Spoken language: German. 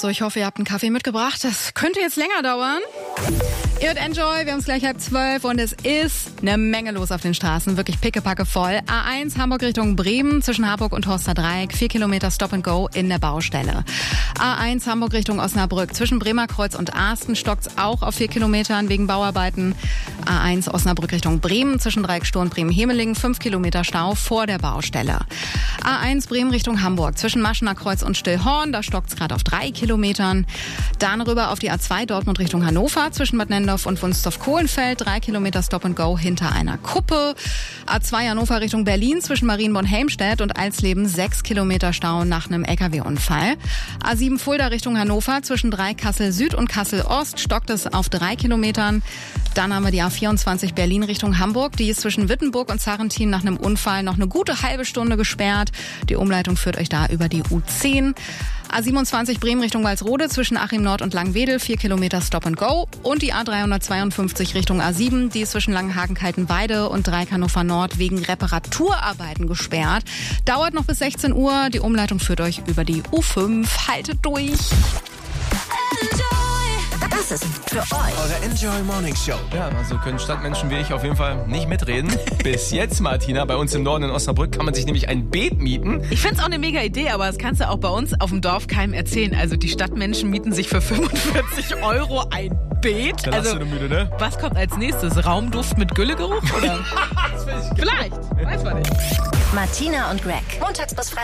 So, ich hoffe, ihr habt einen Kaffee mitgebracht. Das könnte jetzt länger dauern. Ihr hört Enjoy, wir haben es gleich 11:30 und es ist eine Menge los auf den Straßen. Wirklich pickepacke voll. A1 Hamburg Richtung Bremen zwischen Harburg und Horster Dreieck. 4 Kilometer Stop and Go in der Baustelle. A1 Hamburg Richtung Osnabrück zwischen Bremerkreuz und Arsten stockt's auch auf 4 Kilometern wegen Bauarbeiten. A1 Osnabrück Richtung Bremen zwischen Dreieckstur und Bremen-Hemeling. 5 Kilometer Stau vor der Baustelle. A1 Bremen Richtung Hamburg zwischen Maschener Kreuz und Stillhorn. Da stockt's gerade auf 3 Kilometern. Dann rüber auf die A2 Dortmund Richtung Hannover zwischen Bad Nennendorf und Wunstorf-Kohlenfeld. 3 Kilometer Stop and Go hinter einer Kuppe. A2 Hannover Richtung Berlin zwischen Marienborn-Helmstedt und Alsleben. 6 Kilometer Stau nach einem LKW-Unfall. A7 Fulda Richtung Hannover zwischen 3 Kassel Süd und Kassel Ost stockt es auf 3 Kilometern. Dann haben wir die A24 Berlin Richtung Hamburg. Die ist zwischen Wittenburg und Sarrentin nach einem Unfall noch eine gute halbe Stunde gesperrt. Die Umleitung führt euch da über die U10. A27 Bremen Richtung Walsrode zwischen Achim Nord und Langwedel. 4 Kilometer Stop and Go. Und die A352 Richtung A7. Die ist zwischen Langenhagen-Kaltenweide und Dreieck Hannover Nord wegen Reparaturarbeiten gesperrt. Dauert noch bis 16 Uhr. Die Umleitung führt euch über die U5. Haltet durch. Das ist für euch eure Enjoy Morning Show. Ja, also können Stadtmenschen wie ich auf jeden Fall nicht mitreden. Bis jetzt, Martina. Bei uns im Norden in Osnabrück kann man sich nämlich ein Beet mieten. Ich find's auch eine mega Idee, aber das kannst du auch bei uns auf dem Dorf keinem erzählen. Also die Stadtmenschen mieten sich für 45 € ein Beet. Da Also hast du müde, ne? was kommt als nächstes? Raumduft mit Güllegeruch? Oder? Das finde ich Vielleicht, weiß man nicht. Martina und Greg. Montags bis Freitags.